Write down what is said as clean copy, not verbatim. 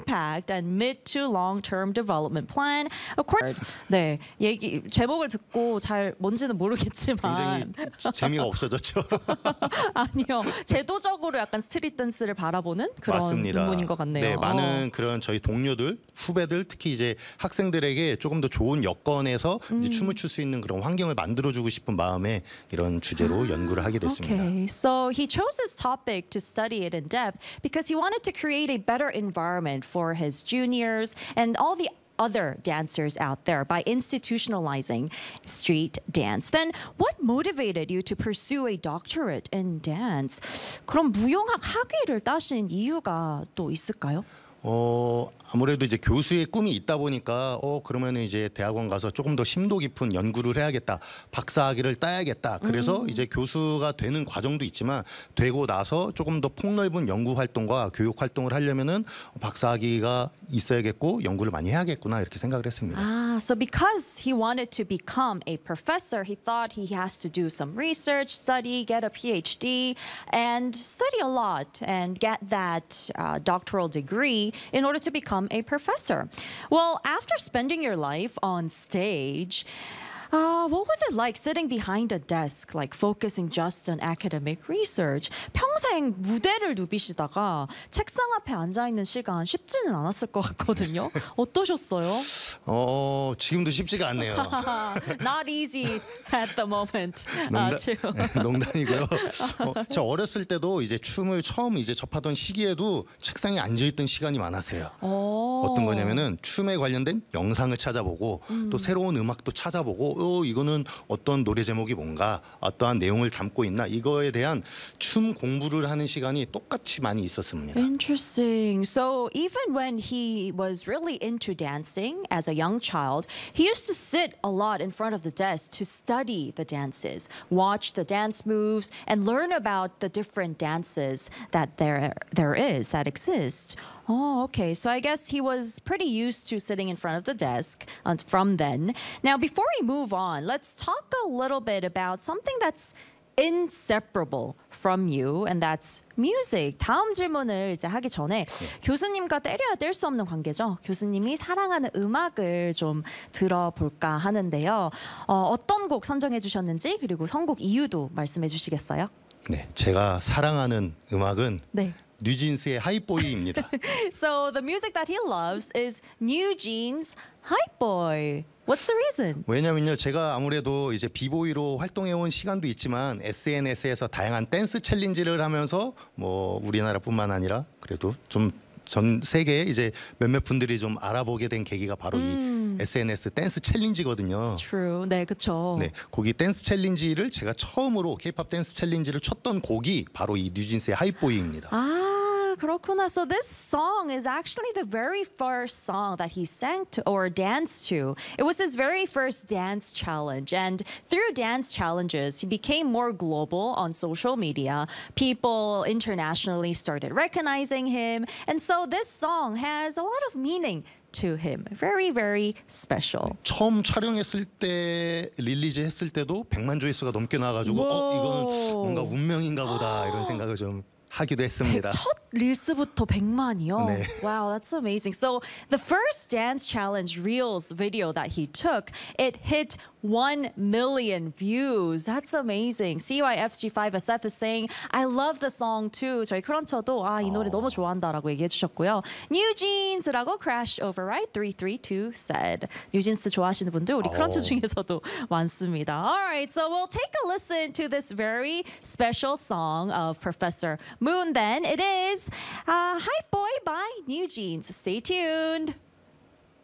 impact and mid to long-term development plan. Of course, 네, 얘기 제목을 듣고 잘 뭔지는 모르겠지만 굉장히 재미가 없어졌죠. 아니요, 제도적으로 약간 스트릿 댄스를 바라보는 그런 맞습니다. 문문인 것 같네요. 네, 많은 그런 저희 동료들, 후배들, 특히 이제 학생들에게 조금 더 좋은 여건에서 이제 춤을 출 수 있는 그런 환경을 만들어주고 싶은 마음에 이런 주제로 연구를 하게 됐습니다. Okay, so he chose this topic to study it in depth because he wanted to create a better environment for his juniors and all the other dancers out there by institutionalizing street dance. Then what motivated you to pursue a doctorate in dance? 그럼 무용학 학위를 따신 이유가 또 있을까요? 아무래도 이제 교수의 꿈이 있다 보니까 그러면 이제 대학원 가서 조금 더 심도 깊은 연구를 해야겠다. 박사학위를 따야겠다. 그래서 이제 교수가 되는 과정도 있지만 되고 나서 조금 더 폭넓은 연구 활동과 교육 활동을 하려면은 박사학위가 있어야겠고 연구를 많이 해야겠구나 이렇게 생각을 했습니다. So because he wanted to become a professor, he thought he has to do some research, study, get a PhD, and study a lot and get that doctoral degree in order to become a professor. Well, after spending your life on stage, what was it like sitting behind a desk, like focusing just on academic research? 평생 무대를 누비시다가 책상 앞에 앉아 있는 시간 쉽지는 않았을 것 같거든요. 어떠셨어요? 지금도 쉽지가 않네요. Not easy at the moment. 농담이고요. 저 어렸을 때도 이제 춤을 처음 이제 접하던 시기에도 책상에 앉아 있던 시간이 많았어요. 어떤 거냐면은 춤에 관련된 영상을 찾아보고 또 새로운 음악도 찾아보고 이거는 어떤 노래 제목이 뭔가 어떠한 내용을 담고 있나 이거에 대한 춤 공부를 하는 시간이 똑같이 많이 있었습니다. Interesting. So even when he was really into dancing as a young child, he used to sit a lot in front of the desk to study the dances, watch the dance moves, and learn about the different dances that there exist. Oh, okay. So I guess he was pretty used to sitting in front of the desk from then. Now, before we move on, let's talk a little bit about something that's inseparable from you, and that's music. 다음 질문을 이제 하기 전에 교수님과 때려야 뗄 수 없는 관계죠. 교수님이 사랑하는 음악을 좀 들어볼까 하는데요. 어떤 곡 선정해 주셨는지 그리고 선곡 이유도 말씀해 주시겠어요? 네, 제가 사랑하는 음악은 네. 뉴진스의 하이보이입니다. So the music that he loves is New Jeans Hype Boy. What's the reason? 왜냐면요, 제가 아무래도 이제 비보이로 활동해온 시간도 있지만 SNS에서 다양한 댄스 챌린지를 하면서 뭐 우리나라뿐만 아니라 그래도 좀 전 세계에 이제 몇몇 분들이 좀 알아보게 된 계기가 바로 이 SNS 댄스 챌린지거든요. True. 네, 그렇죠. 네, 거기 댄스 챌린지를 제가 처음으로 K-pop 댄스 챌린지를 췄던 곡이 바로 이 뉴진스의 하이보이입니다. 그렇구나. So this song is actually the very first song that he sang to or danced to. It was his very first dance challenge. And through dance challenges, he became more global on social media. People internationally started recognizing him. And so this song has a lot of meaning to him. Very, very special. 처음 촬영했을 때 릴리즈 했을 때도 100만 조회수가 넘게 나와가지고 이거는 뭔가 운명인가 보다 이런 생각을 좀 하기도 했습니다. 첫 릴스부터 100만이요? 네. Wow, that's amazing. So the first dance challenge reels video that he took, it hit 1 million views. That's amazing. CYFG5SF is saying, I love the song too. 저희 크런처도 이 노래 너무 좋아한다라고 얘기해 주셨고요. New Jeans라고 Crash Override 332 said. 뉴진스 좋아하시는 분들 우리 크런처 중에서도 많습니다. Alright, so we'll take a listen to this very special song of Professor Moon then. It is Hype Boy by New Jeans. Stay tuned.